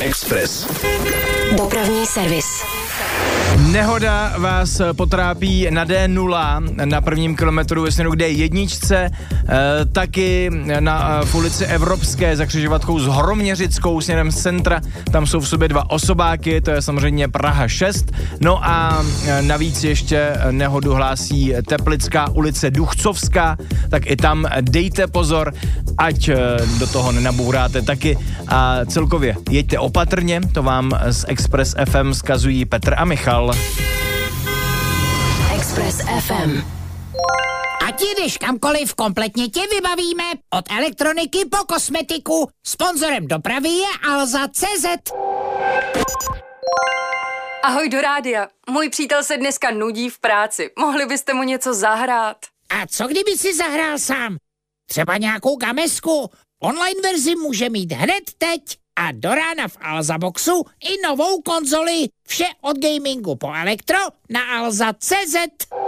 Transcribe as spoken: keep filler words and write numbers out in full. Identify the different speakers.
Speaker 1: Express.
Speaker 2: Dopravní servis.
Speaker 3: Nehoda vás potrápí na D nula, na prvním kilometru ve směru k D jedna, e, taky na v ulici Evropské za křižovatkou s Hroměřickou směrem z centra, tam jsou v sobě dva osobáky, to je samozřejmě Praha šest, no a navíc ještě nehodu hlásí Teplická ulice Duchcovská, tak i tam dejte pozor, ať do toho nenabouráte taky a celkově jeďte opatrně, to vám z Express F M vzkazují Petr a Michal.
Speaker 2: Express F M.
Speaker 4: Ať jdeš kamkoliv, kompletně tě vybavíme. Od elektroniky po kosmetiku. Sponzorem dopravy je Alza tečka cé zet.
Speaker 5: Ahoj do rádia. Můj přítel se dneska nudí v práci. Mohli byste mu něco zahrát?
Speaker 4: A co kdyby si zahrál sám? Třeba nějakou gamesku. Online verzi může mít hned teď. A do rána v Alza Boxu i novou konzoli. Vše od gamingu po elektro na alza tečka cé zet.